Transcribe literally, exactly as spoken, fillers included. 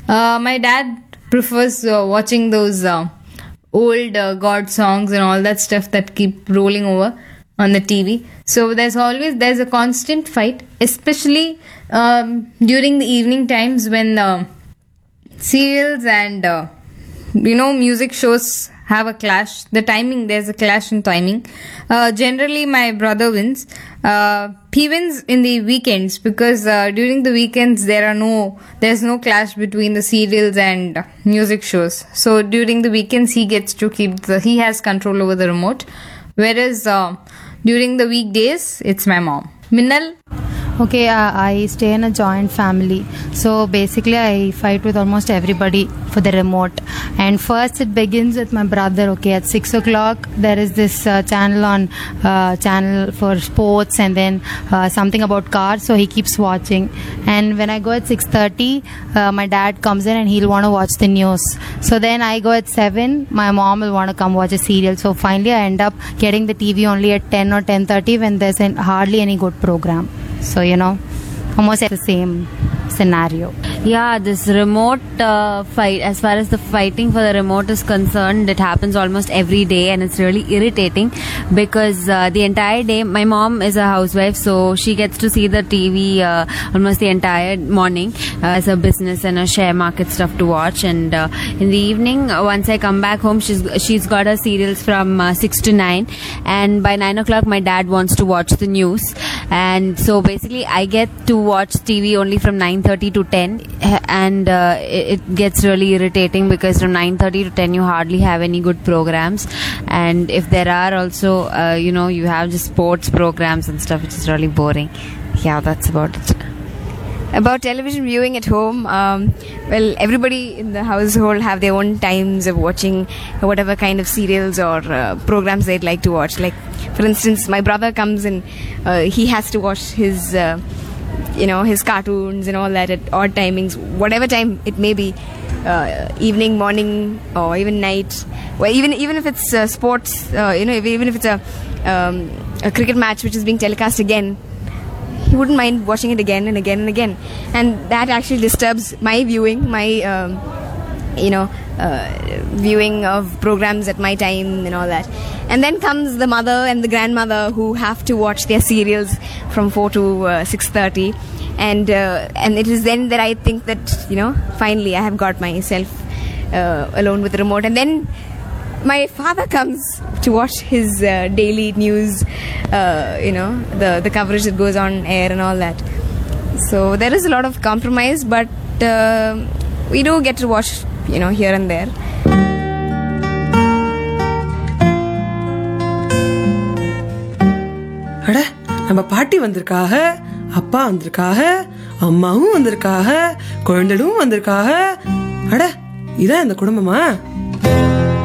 Uh, my dad prefers uh, watching those uh, old uh, God songs and all that stuff that keep rolling over on the T V. So there's always there's a constant fight, especially um, during the evening times when uh, serials and uh, you know music shows have a clash. The timing, there's a clash in timing. Uh, generally, my brother wins. Uh, he wins in the weekends because uh, during the weekends there are no, there's no clash between the serials and music shows. So during the weekends he gets to keep the, he has control over the remote. Whereas uh, during the weekdays, it's my mom. Minnal? Okay, uh, I stay in a joint family. So basically, I fight with almost everybody for the remote. And first, it begins with my brother. Okay, at six o'clock, there is this uh, channel on uh, channel for sports, and then uh, something about cars. So he keeps watching. And when I go at six thirty, uh, my dad comes in and he'll want to watch the news. So then I go at seven. My mom will want to come watch a serial. So finally, I end up getting the T V only at ten or ten thirty when there's an, hardly any good program. So, you know, almost the same scenario. Yeah, this remote uh, fight, as far as the fighting for the remote is concerned, it happens almost every day, and it's really irritating because uh, the entire day, my mom is a housewife, so she gets to see the T V uh, almost the entire morning uh, as a business and a share market stuff to watch. And uh, in the evening, uh, once I come back home, she's she's got her serials from uh, six to nine, and by nine o'clock, my dad wants to watch the news. And so basically, I get to watch T V only from nine thirty to ten, and uh, it, it gets really irritating because from nine thirty to ten you hardly have any good programs, and if there are also uh, you know you have just sports programs and stuff, which is really boring. Yeah, that's about it. About television viewing at home, um, well, everybody in the household have their own times of watching whatever kind of serials or uh, programs they'd like to watch. Like, for instance, my brother comes and uh, he has to watch his uh, you know his cartoons and all that at odd timings, whatever time it may be, uh, evening, morning, or even night. Well, even even if it's uh, sports, uh, you know, if, even if it's a um, a cricket match which is being telecast again, he wouldn't mind watching it again and again and again. And that actually disturbs my viewing, my um, you know uh, viewing of programs at my time and all that. And then comes the mother and the grandmother who have to watch their serials from four to uh, six thirty, and uh, and it is then that I think that, you know, finally I have got myself uh, alone with the remote. And then my father comes to watch his uh, daily news, uh, you know, the the coverage that goes on air and all that. So there is a lot of compromise, but uh, we do get to watch, you know, here and there. அட, நம்ம பாட்டி வந்திருக்காக, அப்பா வந்திருக்காக, அம்மாவும் வந்திருக்காக, குழந்தைகளும் வந்திருக்காக. அட, இதான் இந்த குடும்பமா?